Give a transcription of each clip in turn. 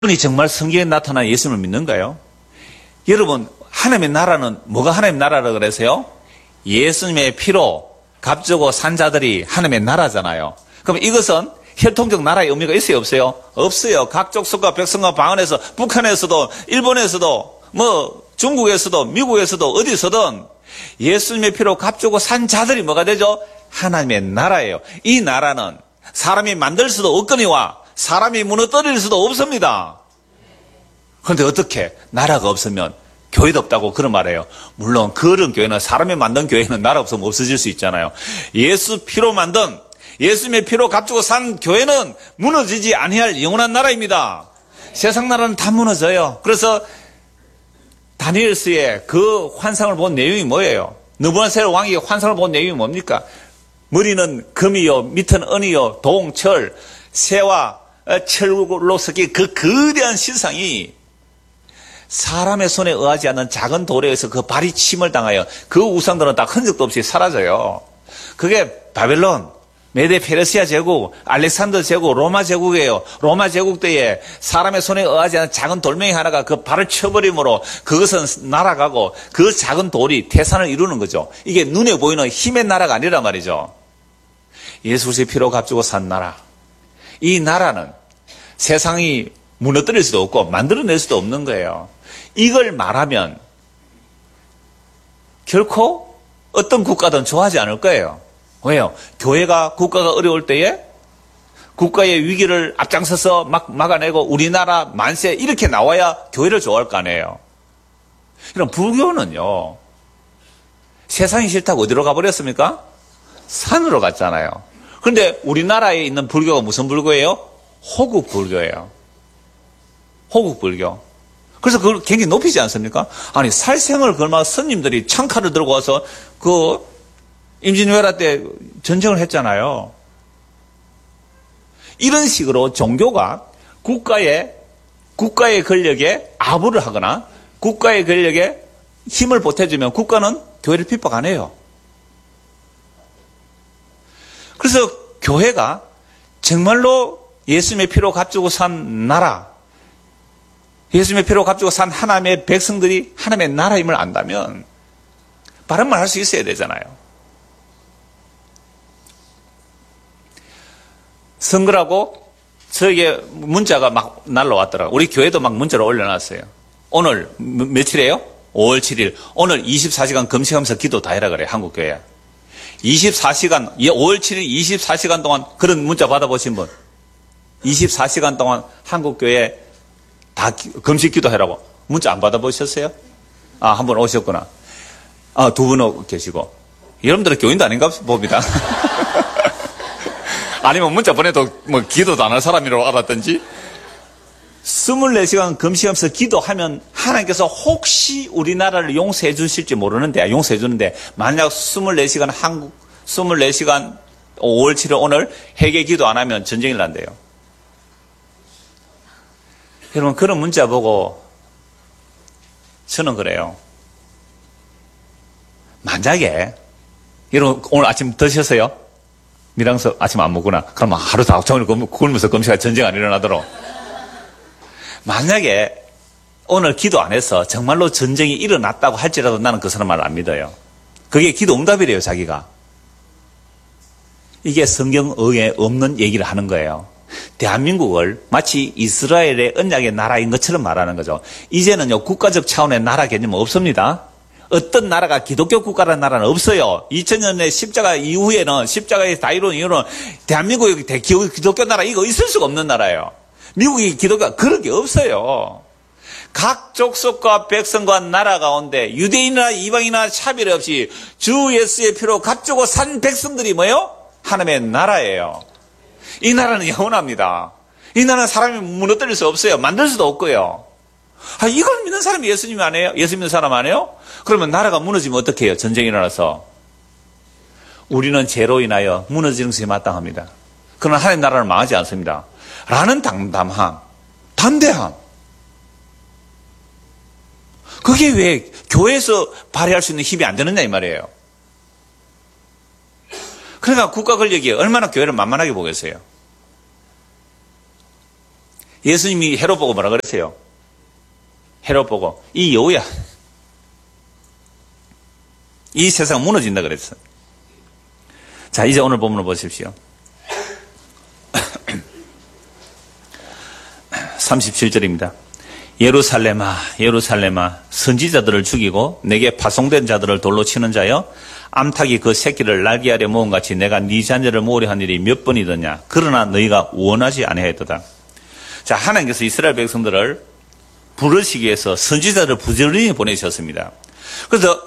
여러분이 정말 성경에 나타난 예수님을 믿는가요? 여러분, 하나님의 나라는 뭐가 하나님의 나라라고 그래서요? 예수님의 피로 값주고 산 자들이 하나님의 나라잖아요. 그럼 이것은 혈통적 나라의 의미가 있어요, 없어요? 없어요. 각 족속과 백성과 방언에서, 북한에서도, 일본에서도, 중국에서도, 미국에서도, 어디서든 예수님의 피로 값주고 산 자들이 뭐가 되죠? 하나님의 나라예요. 이 나라는 사람이 만들 수도 없거니와 사람이 무너뜨릴 수도 없습니다. 그런데 어떻게? 나라가 없으면 교회도 없다고 그런 말이에요. 물론 그런 교회는, 사람이 만든 교회는 나라 없으면 없어질 수 있잖아요. 예수 피로 만든, 예수님의 피로 값주고 산 교회는 무너지지 아니할 영원한 나라입니다. 세상 나라는 다 무너져요. 그래서 다니엘서의 그 환상을 본 내용이 뭐예요? 느부갓네살 왕이 환상을 본 내용이 뭡니까? 머리는 금이요, 밑은 은이요, 동, 철, 새와 철로 섞인 그 거대한 신상이 사람의 손에 의하지 않는 작은 돌에 의해서 그 발이 침을 당하여 그 우상들은 딱 흔적도 없이 사라져요. 그게 바벨론, 메데 페르시아 제국, 알렉산더 제국, 로마 제국이에요. 로마 제국 때에 사람의 손에 의하지 않는 작은 돌멩이 하나가 그 발을 쳐버림으로 그것은 날아가고 그 작은 돌이 태산을 이루는 거죠. 이게 눈에 보이는 힘의 나라가 아니란 말이죠. 예수 그리스도의 피로 값주고 산 나라. 이 나라는 세상이 무너뜨릴 수도 없고 만들어낼 수도 없는 거예요. 이걸 말하면 결코 어떤 국가든 좋아하지 않을 거예요. 왜요? 교회가 국가가 어려울 때에 국가의 위기를 앞장서서 막아내고 우리나라 만세 이렇게 나와야 교회를 좋아할 거 아니에요. 그럼 불교는요, 세상이 싫다고 어디로 가버렸습니까? 산으로 갔잖아요. 그런데 우리나라에 있는 불교가 무슨 불교예요? 호국 불교예요. 호국 불교. 그래서 그걸 굉장히 높이지 않습니까? 아니, 살생을 걸마 스님들이 창칼을 들고 와서 임진왜란 때 전쟁을 했잖아요. 이런 식으로 종교가 국가의 권력에 아부를 하거나 국가의 권력에 힘을 보태주면 국가는 교회를 핍박 안 해요. 그래서 교회가 정말로 예수님의 피로 값주고 산 나라, 예수님의 피로 값주고 산 하나님의 백성들이 하나님의 나라임을 안다면 바른 말 할 수 있어야 되잖아요. 선거라고 저에게 문자가 막 날라왔더라고요. 우리 교회도 막 문자로 올려놨어요. 오늘 며칠이에요? 5월 7일. 오늘 24시간 금식하면서 기도 다 해라 그래요. 한국교회. 24시간, 5월 7일 24시간 동안 그런 문자 받아보신 분. 24시간 동안 한국교회 다 금식 기도해라고. 문자 안 받아보셨어요? 아, 한 분 오셨구나. 아, 두 분 계시고. 여러분들은 교인도 아닌가 봅니다. 아니면 문자 보내도 기도도 안 할 사람이라고 알았던지. 24시간 금식하면서 기도하면 하나님께서 혹시 우리나라를 용서해 주실지 모르는데, 용서해 주는데, 만약 24시간 24시간 5월 7일 오늘 회개 기도 안 하면 전쟁이 난대요. 여러분, 그런 문자 보고 저는 그래요. 만약에, 여러분, 오늘 아침 드셨어요? 밀양서 아침 안 먹구나. 그러면 하루 종일 굶으면서 금식할 전쟁 안 일어나도록. 만약에 오늘 기도 안 해서 정말로 전쟁이 일어났다고 할지라도 나는 그 사람 말을 안 믿어요. 그게 기도 응답이래요, 자기가. 이게 성경에 없는 얘기를 하는 거예요. 대한민국을 마치 이스라엘의 언약의 나라인 것처럼 말하는 거죠. 이제는요, 국가적 차원의 나라 개념은 없습니다. 어떤 나라가 기독교 국가라는 나라는 없어요. 2000년에 십자가 이후에는, 십자가의 다이론 이후로는 대한민국이 기독교 나라 이거 있을 수가 없는 나라예요. 미국이 기독교가 그런 게 없어요. 각 족속과 백성과 나라 가운데 유대인이나 이방인이나 차별 없이 주 예수의 피로 값주고 산 백성들이 뭐예요? 하나님의 나라예요. 이 나라는 영원합니다. 이 나라는 사람이 무너뜨릴 수 없어요. 만들 수도 없고요. 아, 이걸 믿는 사람이 예수님이 아니에요? 예수 믿는 사람 아니에요? 그러면 나라가 무너지면 어떻게 해요? 전쟁이 일어나서. 우리는 죄로 인하여 무너지는 것이 마땅합니다. 그러나 하나님 나라는 망하지 않습니다. 라는 담담함, 담대함. 그게 왜 교회에서 발휘할 수 있는 힘이 안 되느냐 이 말이에요. 그러니까 국가 권력이 얼마나 교회를 만만하게 보겠어요. 예수님이 헤롯 보고 뭐라 그랬어요? 헤롯 보고 이 여우야, 이 세상 무너진다 그랬어요. 자, 이제 오늘 본문을 보십시오. 37절입니다. 예루살렘아, 예루살렘아, 선지자들을 죽이고 내게 파송된 자들을 돌로 치는 자여, 암탉이 그 새끼를 날개 아래 모은 같이 내가 네 자녀를 모으려 한 일이 몇 번이더냐. 그러나 너희가 원하지 아니하였도다. 자, 하나님께서 이스라엘 백성들을 부르시기 위해서 선지자를 부지런히 보내셨습니다. 그래서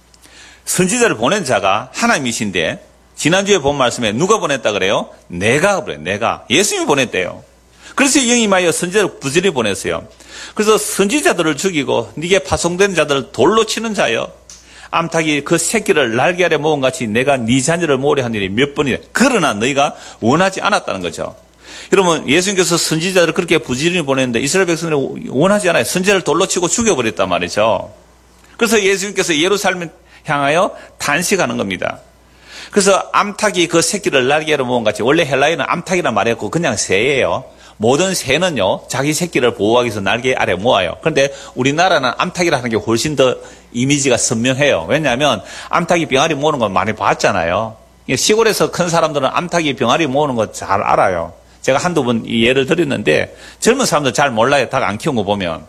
선지자를 보낸 자가 하나님이신데, 지난주에 본 말씀에 누가 보냈다 그래요? 내가 그래요. 내가. 예수님이 보냈대요. 그래서 영임하여 선지자를 부지런히 보냈어요. 그래서 선지자들을 죽이고 네게 파송된 자들을 돌로 치는 자여, 암탉이 그 새끼를 날개 아래 모은 같이 내가 네 자녀를 모으려 한 일이 몇 번이냐. 그러나 너희가 원하지 않았다는 거죠. 여러분, 예수님께서 선지자들을 그렇게 부지런히 보냈는데 이스라엘 백성들이 원하지 않아요. 선지자를 돌로 치고 죽여버렸단 말이죠. 그래서 예수님께서 예루살렘을 향하여 단식하는 겁니다. 그래서 암탉이 그 새끼를 날개 아래 모은 같이, 원래 헬라어는 암탉이란 말이었고 그냥 새예요. 모든 새는요, 자기 새끼를 보호하기 위해서 날개 아래 모아요. 그런데 우리나라는 암탉이라는 게 훨씬 더 이미지가 선명해요. 왜냐하면 암탉이 병아리 모으는 건 많이 봤잖아요. 시골에서 큰 사람들은 암탉이 병아리 모으는 거 잘 알아요. 제가 한두 번 예를 드렸는데 젊은 사람들 잘 몰라요. 닭 안 키운 거 보면.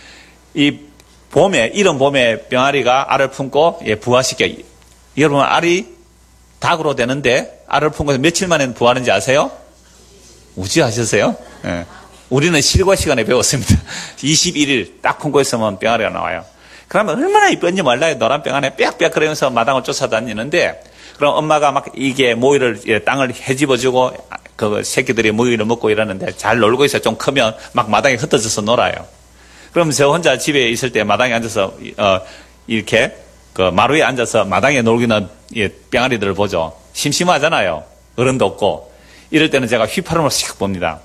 이 봄에, 이른 봄에 병아리가 알을 품고 부화시켜. 여러분, 알이 닭으로 되는데 알을 품고 며칠 만에 부화하는지 아세요? 우지하셨어요? 예. 우리는 실과 시간에 배웠습니다. 21일 딱 품고 있으면 병아리가 나와요. 그러면 얼마나 이쁜지 몰라요. 노란 병 안에 빽빽 그러면서 마당을 쫓아다니는데, 그럼 엄마가 막 이게 모이를, 땅을 헤집어주고 그 새끼들이 모이를 먹고 이러는데 잘 놀고 있어요. 좀 크면 막 마당에 흩어져서 놀아요. 그럼 저 혼자 집에 있을 때 마당에 앉아서 이렇게 그 마루에 앉아서 마당에 놀기는 병아리들을 보죠. 심심하잖아요. 어른도 없고. 이럴 때는 제가 휘파람을 싹 봅니다.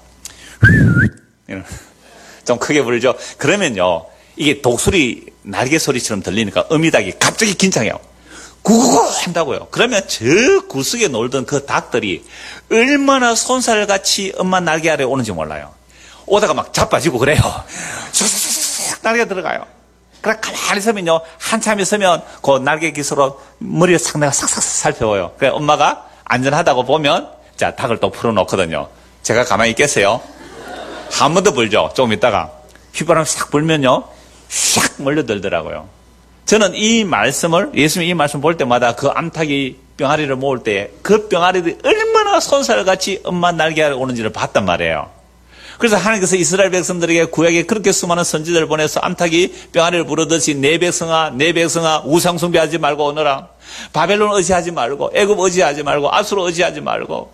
좀 크게 불죠. 그러면요, 이게 독수리 날개 소리처럼 들리니까 어미닭이 갑자기 긴장해요. 구구구 한다고요. 그러면 저 구석에 놀던 그 닭들이 얼마나 손살같이 엄마 날개 아래 오는지 몰라요. 오다가 막 자빠지고 그래요. 쑥쑥쑥 날개 들어가요. 그래 가만히 서면요, 한참 있으면 그 날개 기스로 머리를 싹 내가 싹싹 살펴봐요. 그래 엄마가 안전하다고 보면 자, 닭을 또 풀어놓거든요. 제가 가만히 있겠어요? 한 번 더 불죠. 조금 있다가 휘바람 싹 불면요, 싹 몰려들더라고요. 저는 이 말씀을, 예수님 이 말씀 볼 때마다 그 암탉이 병아리를 모을 때 그 병아리들이 얼마나 손살같이 엄마 날개 아래 오는지를 봤단 말이에요. 그래서 하나님께서 이스라엘 백성들에게 구약에 그렇게 수많은 선지자를 보내서 암탉이 병아리를 부르듯이 내 백성아, 내 백성아, 우상 숭배하지 말고 오너라. 바벨론 의지하지 말고, 애굽 의지하지 말고, 아수르 의지하지 말고,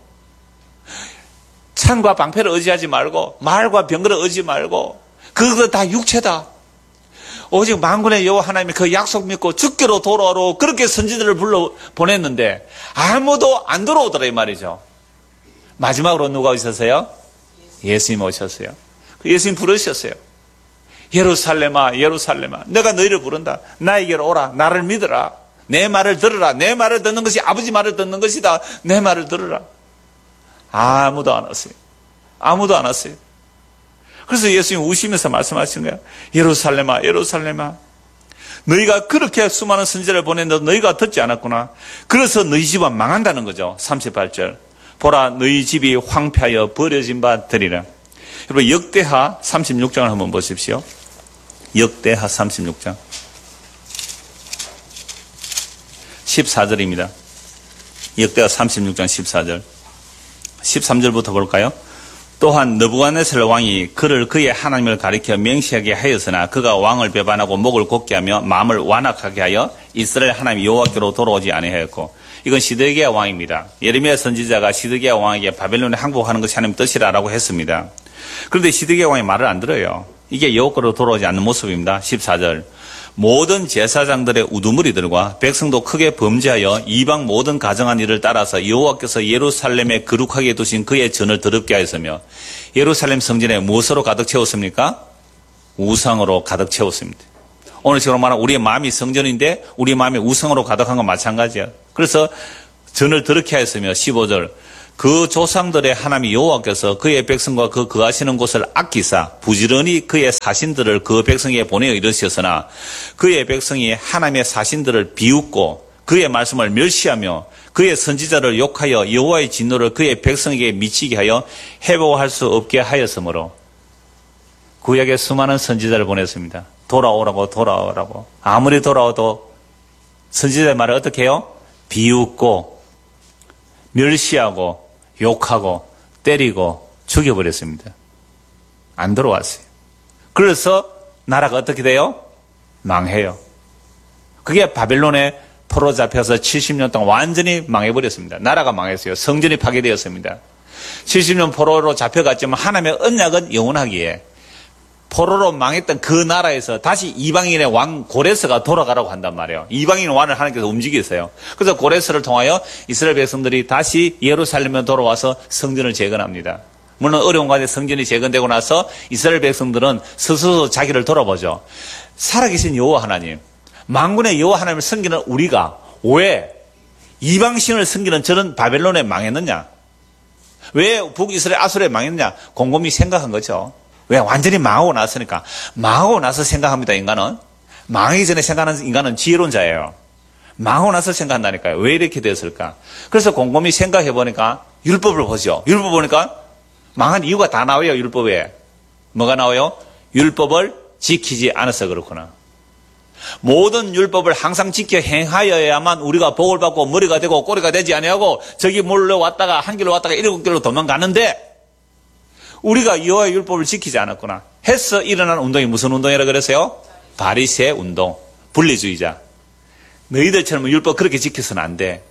창과 방패를 의지하지 말고, 말과 병거를 의지 말고, 그것도 다 육체다. 오직 만군의 여호와 하나님이 그 약속 믿고 주께로 돌아오라고 그렇게 선지자를 불러 보냈는데 아무도 안 들어오더라 이 말이죠. 마지막으로 누가 오셨어요? 예수님 오셨어요. 예수님 부르셨어요. 예루살렘아, 예루살렘아, 내가 너희를 부른다. 나에게로 오라. 나를 믿어라. 내 말을 들으라. 내 말을 듣는 것이 아버지 말을 듣는 것이다. 내 말을 들으라. 아무도 안 왔어요. 아무도 안 왔어요. 그래서 예수님 우시면서 말씀하신 거예요. 예루살렘아, 예루살렘아, 너희가 그렇게 수많은 선지자를 보냈는데 너희가 듣지 않았구나. 그래서 너희 집은 망한다는 거죠. 38절. 보라, 너희 집이 황폐하여 버려진 바 되리라. 여러분, 역대하 36장을 한번 보십시오. 역대하 36장 14절입니다. 역대하 36장 14절 13절부터 볼까요? 또한 느부갓네살 왕이 그를 그의 하나님을 가리켜 맹세하게 하였으나 그가 왕을 배반하고 목을 곧게 하며 마음을 완악하게 하여 이스라엘 하나님 여호와께로 돌아오지 아니하였고, 이건 시드기야 왕입니다. 예레미야 선지자가 시드기야 왕에게 바벨론에 항복하는 것이 하나님 뜻이라고 했습니다. 그런데 시드기야 왕이 말을 안 들어요. 이게 여호와께로 돌아오지 않는 모습입니다. 14절. 모든 제사장들의 우두머리들과 백성도 크게 범죄하여 이방 모든 가정한 일을 따라서 여호와께서 예루살렘에 거룩하게 두신 그의 전을 더럽게 하였으며, 예루살렘 성전에 무엇으로 가득 채웠습니까? 우상으로 가득 채웠습니다. 오늘 지금 말하는 우리의 마음이 성전인데 우리의 마음이 우상으로 가득한 건 마찬가지예요. 그래서 전을 더럽게 하였으며, 15절. 그 조상들의 하나님 여호와께서 그의 백성과 그 거하시는 곳을 아끼사 부지런히 그의 사신들을 그 백성에게 보내어 이르셨으나 그의 백성이 하나님의 사신들을 비웃고 그의 말씀을 멸시하며 그의 선지자를 욕하여 여호와의 진노를 그의 백성에게 미치게 하여 회복할 수 없게 하였으므로 구약에 수많은 선지자를 보냈습니다. 돌아오라고. 아무리 돌아와도 선지자의 말을 어떻게 해요? 비웃고 멸시하고 욕하고 때리고 죽여버렸습니다. 안 들어왔어요. 그래서 나라가 어떻게 돼요? 망해요. 그게 바벨론에 포로 잡혀서 70년 동안 완전히 망해버렸습니다. 나라가 망했어요. 성전이 파괴되었습니다. 70년 포로로 잡혀갔지만 하나님의 언약은 영원하기에 포로로 망했던 그 나라에서 다시 이방인의 왕 고레스가 돌아가라고 한단 말이에요. 이방인 왕을 하나님께서 움직이세요. 그래서 고레스를 통하여 이스라엘 백성들이 다시 예루살렘에 돌아와서 성전을 재건합니다. 물론 어려운 가운데 성전이 재건되고 나서 이스라엘 백성들은 스스로 자기를 돌아보죠. 살아계신 여호와 하나님, 만군의 여호와 하나님을 섬기는 우리가 왜 이방신을 섬기는 저런 바벨론에 망했느냐? 왜 북이스라엘 아수르에 망했느냐? 곰곰이 생각한 거죠. 왜? 완전히 망하고 났으니까. 망하고 나서 생각합니다, 인간은. 망하기 전에 생각하는 인간은 지혜론자예요. 망하고 나서 생각한다니까요. 왜 이렇게 됐을까? 그래서 곰곰이 생각해 보니까 율법을 보죠. 율법 보니까 망한 이유가 다 나와요, 율법에. 뭐가 나와요? 율법을 지키지 않아서 그렇구나. 모든 율법을 항상 지켜 행하여야만 우리가 복을 받고 머리가 되고 꼬리가 되지 아니하고 저기 몰려왔다가 한 길로 왔다가 7길로 도망가는데 우리가 여호와의 율법을 지키지 않았구나 해서 일어난 운동이 무슨 운동이라 그랬어요? 바리새 운동, 분리주의자. 너희들처럼 율법 그렇게 지켜서는 안 돼.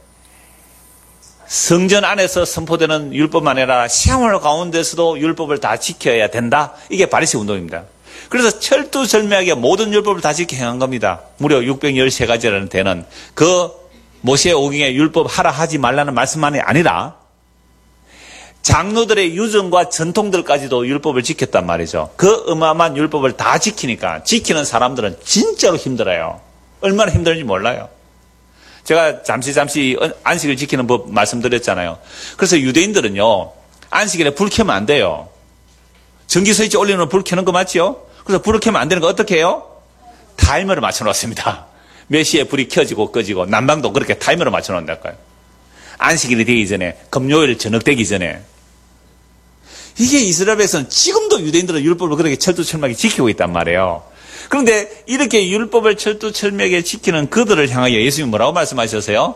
성전 안에서 선포되는 율법만 아니라 생활 가운데서도 율법을 다 지켜야 된다. 이게 바리새 운동입니다. 그래서 철두철미하게 모든 율법을 다 지켜 행한 겁니다. 무려 613가지라는 되는 그 모세 오경의 율법 하라 하지 말라는 말씀만이 아니라 장로들의 유전과 전통들까지도 율법을 지켰단 말이죠. 그 어마어마한 율법을 다 지키니까 지키는 사람들은 진짜로 힘들어요. 얼마나 힘들는지 몰라요. 제가 잠시 안식을 지키는 법 말씀드렸잖아요. 그래서 유대인들은요, 안식일에 불 켜면 안 돼요. 전기 스위치 올리면 불 켜는 거 맞죠? 그래서 불을 켜면 안 되는 거 어떻게 해요? 타이머를 맞춰놓습니다. 몇 시에 불이 켜지고 꺼지고 난방도 그렇게 타이머를 맞춰놓는다니까요. 안식일이 되기 전에, 금요일 저녁 되기 전에. 이게 이스라엘에서는 지금도 유대인들은 율법을 그렇게 철두철미하게 지키고 있단 말이에요. 그런데 이렇게 율법을 철두철미하게 지키는 그들을 향하여 예수님이 뭐라고 말씀하셨어요?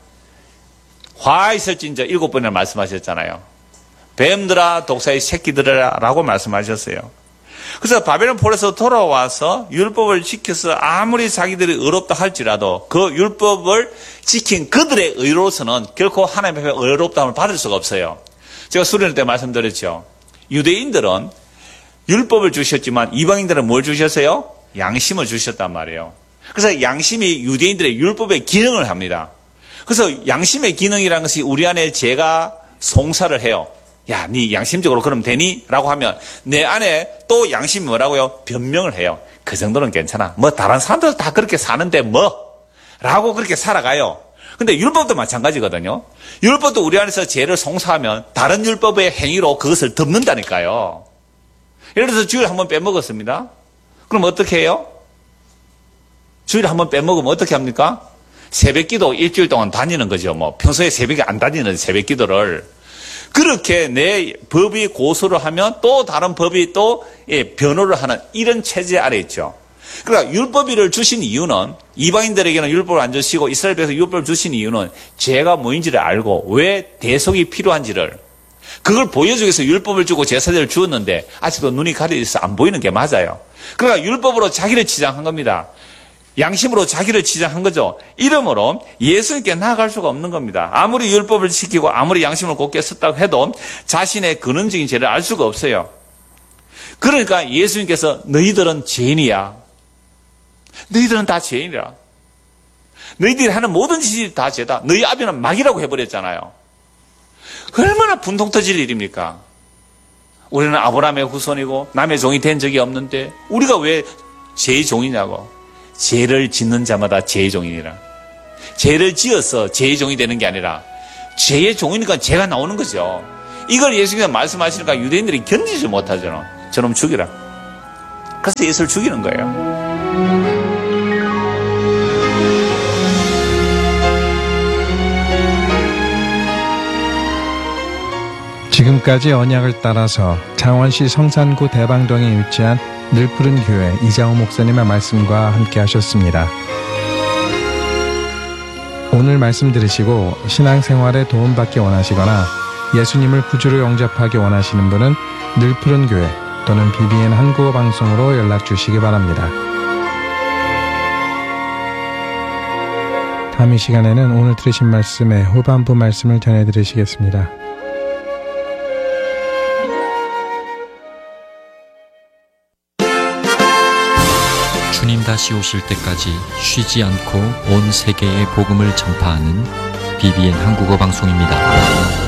화 있을진저 7번이나 말씀하셨잖아요. 뱀들아 독사의 새끼들아 라고 말씀하셨어요. 그래서 바벨론 폴에서 돌아와서 율법을 지켜서 아무리 자기들이 의롭다 할지라도 그 율법을 지킨 그들의 의로서는 결코 하나님 앞에 의롭다함을 받을 수가 없어요. 제가 수련회 때 말씀드렸죠. 유대인들은 율법을 주셨지만 이방인들은 뭘 주셨어요? 양심을 주셨단 말이에요. 그래서 양심이 유대인들의 율법의 기능을 합니다. 그래서 양심의 기능이라는 것이 우리 안에 죄가 송사를 해요. 야, 네 양심적으로 그러면 되니? 라고 하면 내 안에 또 양심이 뭐라고요? 변명을 해요. 그 정도는 괜찮아. 뭐 다른 사람들 다 그렇게 사는데 뭐? 라고 그렇게 살아가요. 근데 율법도 마찬가지거든요. 율법도 우리 안에서 죄를 송사하면 다른 율법의 행위로 그것을 덮는다니까요. 예를 들어서 주일 한번 빼먹었습니다. 그럼 어떻게 해요? 주일 한번 빼먹으면 어떻게 합니까? 새벽기도 일주일 동안 다니는 거죠. 뭐 평소에 새벽에 안 다니는 새벽기도를. 그렇게 내 법이 고소를 하면 또 다른 법이 또 변호를 하는 이런 체제 아래 있죠. 그러니까 율법을 주신 이유는 이방인들에게는 율법을 안 주시고 이스라엘 백성에게 율법을 주신 이유는 죄가 뭐인지를 알고 왜 대속이 필요한지를 그걸 보여주기 위해서 율법을 주고 제사제를 주었는데 아직도 눈이 가려져 있어 안 보이는 게 맞아요. 그러니까 율법으로 자기를 치장한 겁니다. 양심으로 자기를 치장한 거죠. 이러므로 예수님께 나아갈 수가 없는 겁니다. 아무리 율법을 지키고 아무리 양심을 곱게 썼다고 해도 자신의 근원적인 죄를 알 수가 없어요. 그러니까 예수님께서 너희들은 죄인이야. 너희들은 다 죄인이라. 너희들이 하는 모든 짓이 다 죄다. 너희 아비는 마귀라고 해버렸잖아요. 얼마나 분통 터질 일입니까? 우리는 아브라함의 후손이고 남의 종이 된 적이 없는데 우리가 왜 죄의 종이냐고. 죄를 짓는 자마다 죄의 종이니라. 죄를 지어서 죄의 종이 되는 게 아니라 죄의 종이니까 죄가 나오는 거죠. 이걸 예수님께서 말씀하시니까 유대인들이 견디지 못하잖아. 저놈 죽이라. 그래서 예수를 죽이는 거예요. 지금까지 언약을 따라서 창원시 성산구 대방동에 위치한 늘푸른 교회 이장호 목사님의 말씀과 함께 하셨습니다. 오늘 말씀 들으시고 신앙생활에 도움받기 원하시거나 예수님을 구주로 영접하기 원하시는 분은 늘푸른 교회 또는 BBN 한국어 방송으로 연락 주시기 바랍니다. 다음 이 시간에는 오늘 들으신 말씀의 후반부 말씀을 전해드리시겠습니다. 주님 다시 오실 때까지 쉬지 않고 온 세계에 복음을 전파하는 BBN 한국어 방송입니다.